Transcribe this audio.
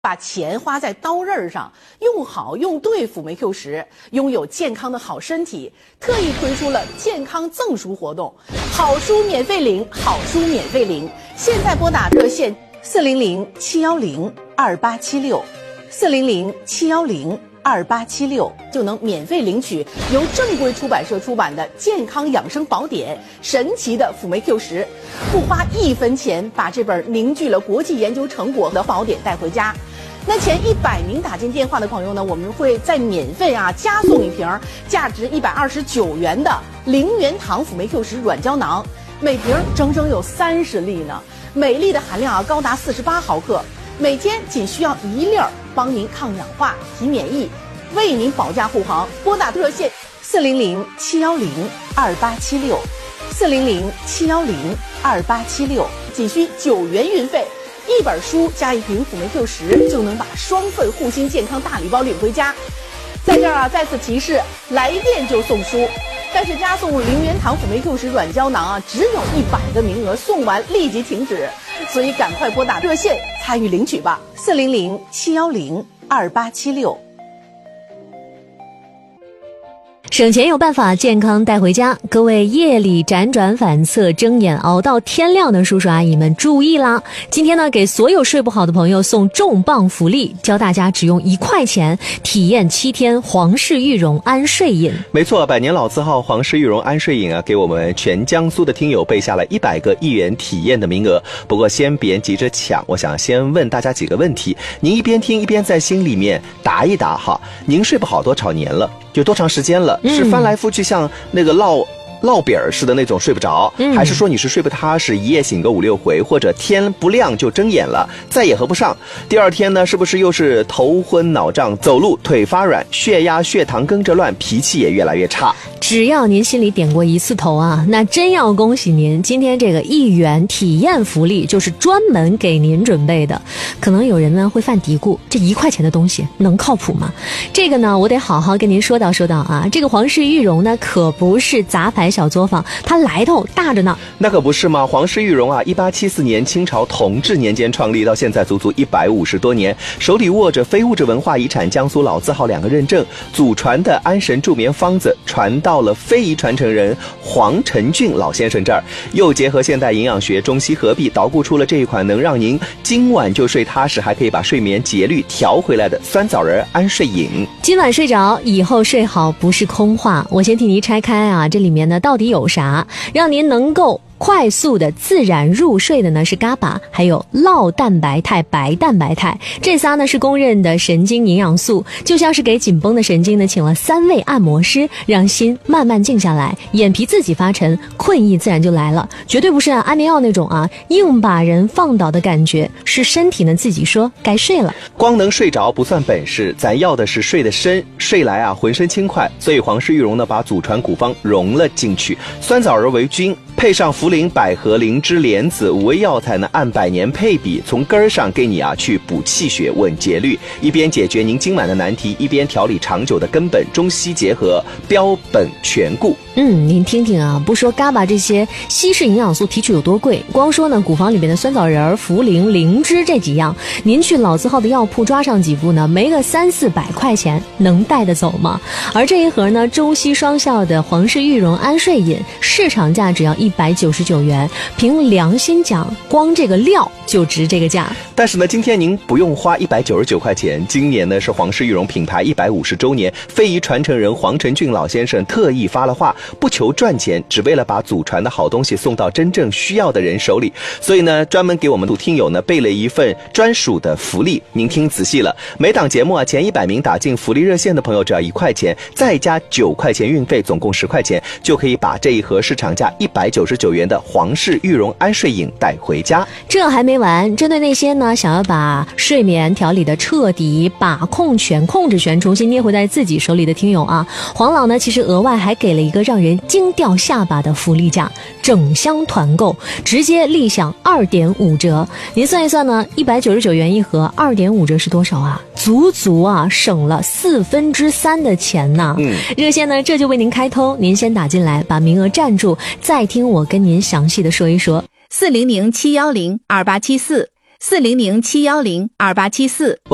把钱花在刀刃上，用好用对辅酶 Q10，拥有健康的好身体。特意推出了健康赠书活动，好书免费领，好书免费领。现在拨打热线400-710-2876，400-710-2876，就能免费领取由正规出版社出版的健康养生宝典《神奇的辅酶 Q10》，不花1分钱，把这本凝聚了国际研究成果的宝典带回家。那前100名打进电话的朋友呢，我们会再免费加送一瓶价值129元的0元糖辅酶 Q10 软胶囊，每瓶整整有30粒呢，每粒的含量高达48毫克，每天仅需要1粒，帮您抗氧化、提免疫，为您保驾护航。拨打热线400-710-2876，400-710-2876，仅需9元运费。1本书加1瓶辅酶 Q10，就能把双份护心健康大礼包领回家。在这儿再次提示，来电就送书，但是加送0元糖辅酶 Q10 软胶囊只有100个名额，送完立即停止，所以赶快拨打热线参与领取吧。400-710-2876。 省钱有办法，健康带回家。各位夜里辗转反侧、睁眼熬到天亮的叔叔阿姨们注意啦！今天呢，给所有睡不好的朋友送重磅福利，教大家只用1块钱体验7天皇氏玉荣安睡饮。 没错，百年老字号皇氏玉荣安睡饮给我们全江苏的听友备下了100个1元体验的名额。不过先别急着抢，我想先问大家几个问题，您一边听一边在心里面答一答哈。您睡不好多少年了？有多长时间了？是翻来覆去像那个烙饼似的那种睡不着，还是说你是睡不踏实，一夜醒个5、6回，或者天不亮就睁眼了，再也合不上？第二天呢，是不是又是头昏脑胀，走路腿发软，血压血糖跟着乱，脾气也越来越差？ 只要您心里点过1次头那真要恭喜您，今天这个1元体验福利就是专门给您准备的。可能有人呢会犯嘀咕，这1块钱的东西能靠谱吗？这个呢，我得好好跟您说道这个皇氏玉荣呢，可不是杂牌小作坊，它来头大着呢。 那可不是吗？皇氏玉荣1874年清朝同治年间创立，到现在足足150多年，手里握着非物质文化遗产江苏老字号2个认证，祖传的安神助眠方子传到了非遗传承人黄承俊老先生这儿，又结合现代营养学中西合璧，捣鼓出了这一款能让您今晚就睡踏实，还可以把睡眠节律调回来的酸枣仁安睡饮。 今晚睡着，以后睡好不是空话。我先替您拆开这里面呢到底有啥，让您能够快速的自然入睡的呢是伽巴，还有酪蛋白肽、白蛋白肽，这仨呢是公认的神经营养素，就像是给紧绷的神经呢请了3位按摩师，让心慢慢静下来，眼皮自己发沉，困意自然就来了。绝对不是安眠药那种硬把人放倒的感觉，是身体呢自己说该睡了。 光能睡着不算本事，咱要的是睡得深，睡来浑身轻快。所以皇氏玉荣呢把祖传古方融了进去，酸枣仁为君，配上茯苓、百合、灵芝、莲子5味药材呢，按100年配比，从根儿上给你去补气血、稳节律，一边解决您今晚的难题，一边调理长久的根本，中西结合，标本全顾。 您听听不说伽巴这些西式营养素提取有多贵，光说呢古房里面的酸枣仁、茯苓、灵芝这几样，您去老字号的药铺抓上几副呢，没个300-400块钱能带得走吗？而这一盒呢中西双效的皇氏玉荣安睡饮，市场价只要199元，凭良心讲，光这个料就值这个价。 但是呢，今天您不用花199块钱，今年呢是皇氏玉荣品牌150周年，非遗传承人黄承俊老先生特意发了话，不求赚钱，只为了把祖传的好东西送到真正需要的人手里，所以呢专门给我们听友呢备了一份专属的福利。您听仔细了，每档节目前100名打进福利热线的朋友，只要1块钱，再加9块钱运费，总共10块钱，就可以把这一盒市场价199元的皇氏玉荣安睡饮带回家。 这还没完，针对那些呢想要把睡眠调理的彻底，把控权、控制权重新捏回在自己手里的听友黄老呢其实额外还给了一个让人惊掉下巴的福利价，整箱团购直接立享2.5折。您算一算呢，199元一盒，2.5折是多少足足省了3/4的钱呢。热线呢这就为您开通，您先打进来，把名额占住，再听我跟您详细的说一说。 400-710-2874，400-710-2874。